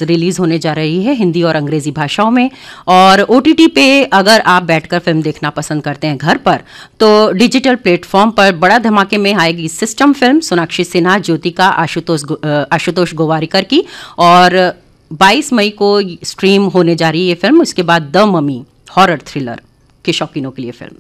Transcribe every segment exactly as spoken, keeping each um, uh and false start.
Release होने जा रही है हिंदी और अंग्रेजी भाषाओं में। और ओटीटी पे अगर आप बैठकर फिल्म देखना पसंद करते हैं घर पर, तो डिजिटल प्लेटफॉर्म पर बड़ा धमाके में आएगी सिस्टम फिल्म सोनाक्षी सिन्हा, ज्योतिका, आशुतोष आशुतोष गोवारिकर की। और बाईस मई को स्ट्रीम होने जा रही है ये फिल्म। इसके बाद द ममी हॉरर थ्रिलर के शौकीनों के लिए फिल्म।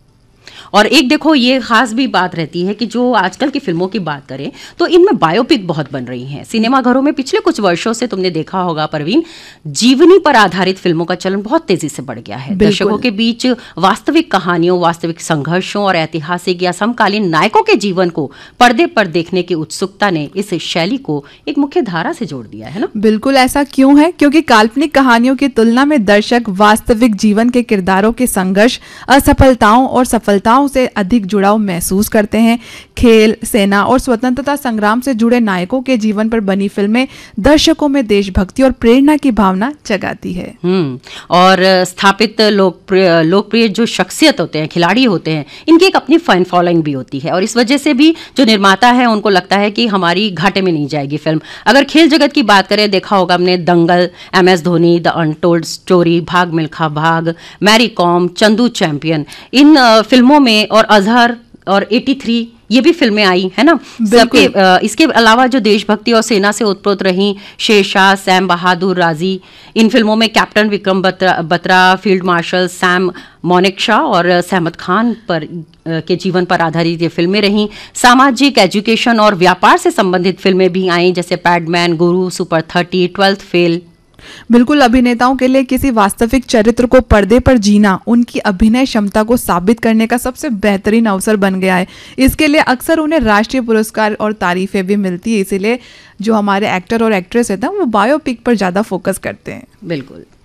और एक देखो ये खास भी बात रहती है कि जो आजकल की फिल्मों की बात करें तो इनमें बायोपिक बहुत बन रही हैं। सिनेमाघरों में पिछले कुछ वर्षों से तुमने देखा होगा परवीन, जीवनी पर आधारित फिल्मों का चलन बहुत तेजी से बढ़ गया है। दर्शकों के बीच वास्तविक कहानियों, वास्तविक संघर्षों और ऐतिहासिक या समकालीन नायकों के जीवन को पर्दे पर देखने की उत्सुकता ने इस शैली को एक मुख्य धारा से जोड़ दिया है ना। बिल्कुल ऐसा क्यों है? क्योंकि काल्पनिक कहानियों की तुलना में दर्शक वास्तविक जीवन के किरदारों के संघर्ष, असफलताओं और सफलताओं से अधिक जुड़ाव महसूस करते हैं। खेल, सेना और स्वतंत्रता संग्राम से जुड़े नायकों के जीवन पर बनी फिल्में दर्शकों में देशभक्ति और प्रेरणा की भावना जगाती है। हम्म और स्थापित लोकप्रिय लोकप्रिय जो शख्सियत होते हैं, खिलाड़ी होते हैं, इनकी एक अपनी फैन फॉलोइंग भी होती है और इस वजह से भी जो निर्माता है उनको लगता है कि हमारी घाटे में नहीं जाएगी फिल्म। अगर खेल जगत की बात करें, देखा होगा हमने दंगल, M S Dhoni, the untold story, भाग मिल्खा भाग, मैरी कॉम, चंदू चैंपियन, इन फिल्मों में और अजहर और तिरासी ये भी फिल्में आई है ना सबके। इसके अलावा जो देशभक्ति और सेना से उत्प्रोत रही, शेरशाह, सैम बहादुर राजी, इन फिल्मों में captain Vikram Batra, Batra field marshal Sam मोनेक्शा और सहमद खान पर के जीवन पर आधारित ये फिल्में रहीं। सामाजिक, एजुकेशन और व्यापार से संबंधित फिल्में भी आई, जैसे पैडमैन, गुरु, सुपर थर्टी, ट्वेल्थ फेल। बिल्कुल, अभिनेताओं के लिए किसी वास्तविक चरित्र को पर्दे पर जीना उनकी अभिनय क्षमता को साबित करने का सबसे बेहतरीन अवसर बन गया है। इसके लिए अक्सर उन्हें राष्ट्रीय पुरस्कार और तारीफें भी मिलती है। इसीलिए जो हमारे एक्टर और एक्ट्रेस रहते हैं वो बायोपिक पर ज़्यादा फोकस करते हैं। बिल्कुल।